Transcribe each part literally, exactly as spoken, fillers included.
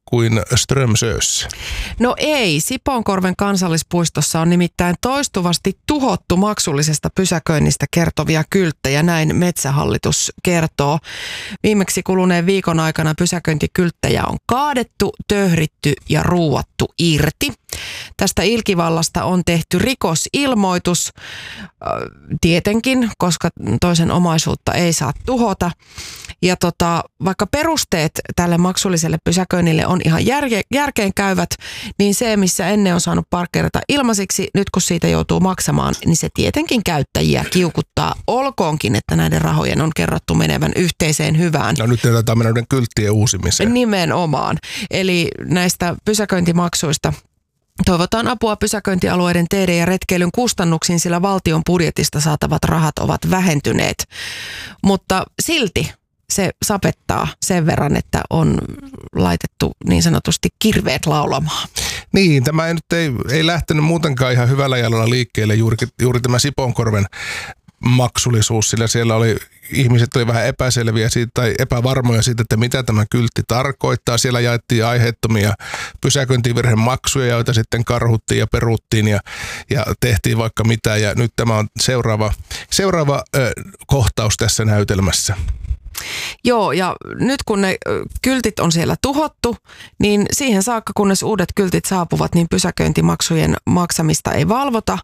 kuin Strömsössä? No ei. Sipoonkorven kansallispuistossa on nimittäin toistuvasti tuhottu maksullisesta pysäköinnistä kertovia kylttejä, näin Metsähallitus kertoo. Viimeksi kuluneen viikon aikana pysäköintikylttejä on kaadettu, töhritty ja ruuattu irti. Tästä ilkivallasta on tehty rikosilmoitus, tietenkin, koska toisen omaisuutta ei saa tuhota. Ja tota, vaikka perusteet tälle maksulliselle pysäköinnille on ihan järke, järkeen käyvät, niin se, missä ennen on saanut parkkeerata ilmaisiksi, nyt kun siitä joutuu maksamaan, niin se tietenkin käyttäjiä kiukuttaa. Olkoonkin, että näiden rahojen on kerrottu menevän yhteiseen hyvään. No nyt taitaa mennä näiden kylttien uusimiseen. Nimenomaan. Eli näistä pysäköintimaksuista toivotaan apua pysäköintialueiden teiden ja retkeilyn kustannuksiin, sillä valtion budjetista saatavat rahat ovat vähentyneet. Mutta silti se sapettaa sen verran, että on laitettu niin sanotusti kirveet laulamaan. Niin, tämä ei nyt ei, ei lähtenyt muutenkaan ihan hyvällä jalalla liikkeelle juuri, juuri tämä Sipoonkorven maksullisuus, sillä siellä oli, ihmiset oli vähän epäselviä siitä, tai epävarmoja siitä, että mitä tämä kyltti tarkoittaa. Siellä jaettiin aiheettomia pysäköintivirhemaksuja, joita sitten karhuttiin ja peruttiin ja, ja tehtiin vaikka mitä. Ja nyt tämä on seuraava, seuraava ö, kohtaus tässä näytelmässä. Joo, ja nyt kun ne kyltit on siellä tuhottu, niin siihen saakka, kunnes uudet kyltit saapuvat, niin pysäköintimaksujen maksamista ei valvota.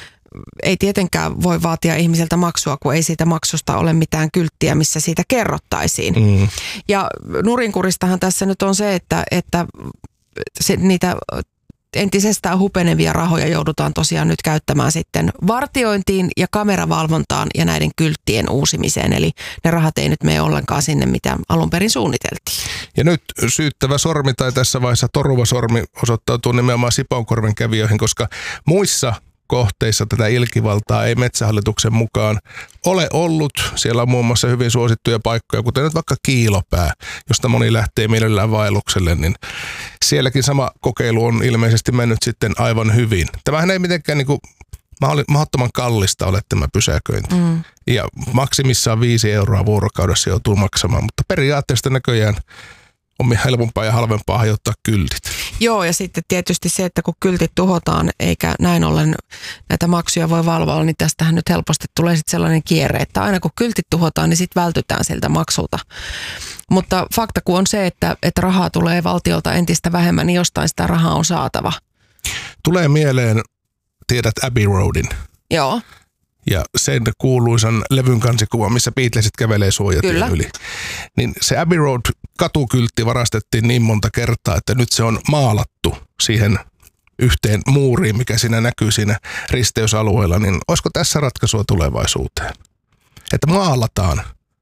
Ei tietenkään voi vaatia ihmiseltä maksua, kun ei siitä maksusta ole mitään kylttiä, missä siitä kerrottaisiin. Mm. Ja nurinkuristahan tässä nyt on se, että, että se, niitä entisestään hupenevia rahoja joudutaan tosiaan nyt käyttämään sitten vartiointiin ja kameravalvontaan ja näiden kylttien uusimiseen. Eli ne rahat ei nyt mene ollenkaan sinne, mitä alun perin suunniteltiin. Ja nyt syyttävä sormi tai tässä vaiheessa toruva sormi osoittautuu nimenomaan Sipoonkorven kävijöihin, koska muissa kohteissa tätä ilkivaltaa ei Metsähallituksen mukaan ole ollut. Siellä on muun muassa hyvin suosittuja paikkoja, kuten nyt vaikka Kiilopää, josta moni lähtee mielellään vaellukselle, niin sielläkin sama kokeilu on ilmeisesti mennyt sitten aivan hyvin. Tämähän ei mitenkään niin kuin mahdottoman kallista ole tämä pysäköinti. Mm. Ja maksimissaan viisi euroa vuorokaudessa joutuu maksamaan, mutta periaatteessa näköjään on helpompaa ja halvempaa hajottaa kyltit. Joo, ja sitten tietysti se, että kun kyltit tuhotaan eikä näin ollen näitä maksuja voi valvoa, niin tästähän nyt helposti tulee sitten sellainen kierre, että aina kun kyltit tuhotaan, niin sitten vältytään siltä maksulta. Mutta fakta kun on se, että, että rahaa tulee valtiolta entistä vähemmän, niin jostain sitä rahaa on saatava. Tulee mieleen, tiedät Abbey Roadin. Joo. Ja sen kuuluisan levyn kansikuva, missä Beatlesit kävelee suojatien yli. Niin se Abbey Road katukyltti varastettiin niin monta kertaa, että nyt se on maalattu siihen yhteen muuriin, mikä siinä näkyy siinä risteysalueella. Niin olisiko tässä ratkaisua tulevaisuuteen? Että maalataan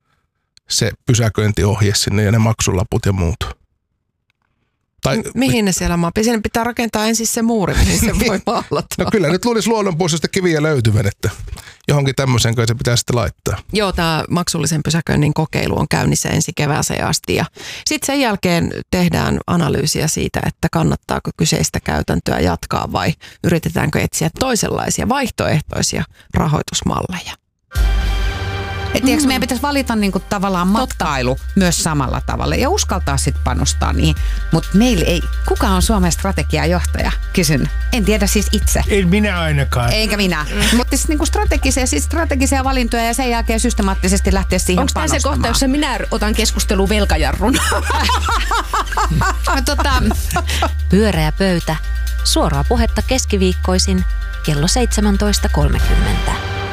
se pysäköintiohje sinne ja ne maksulaput ja muut. Tai, M- mihin ne siellä maapii? Siinä pitää rakentaa ensin se muuri, mihin se voi maalata. No kyllä, nyt luulisi luonnonpuistosta kiviä löytyvän, että johonkin tämmöiseen kai se pitää sitten laittaa. Joo, tämä maksullisen pysäköinnin kokeilu on käynnissä ensi kevääseen asti. Ja sitten sen jälkeen tehdään analyysiä siitä, että kannattaako kyseistä käytäntöä jatkaa vai yritetäänkö etsiä toisenlaisia vaihtoehtoisia rahoitusmalleja. Et tiiäks, meidän pitäisi valita niinku tavallaan matkailu Totta. myös samalla tavalla ja uskaltaa sitten panostaa niihin. Mutta meillä ei, kuka on Suomen strategiajohtaja? Kysyn. En tiedä siis itse. En minä ainakaan. Eikä minä. Mm. Mutta siis niinku strategisia, siis strategisia valintoja ja sen jälkeen systemaattisesti lähteä siihen Onko panostamaan. tämä se kohta, jossa minä otan keskustelun velkajarrun? tota... Pyöreä pöytä. Suoraa puhetta keskiviikkoisin kello seitsemäntoista kolmekymmentä.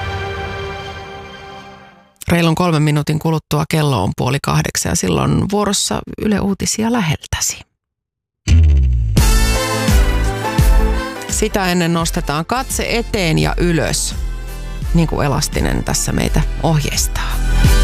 Reilun kolmen minuutin kuluttua kello on puoli kahdeksan ja silloin vuorossa Yle Uutisia läheltäsi. Sitä ennen nostetaan katse eteen ja ylös, niin kuin Elastinen tässä meitä ohjeistaa.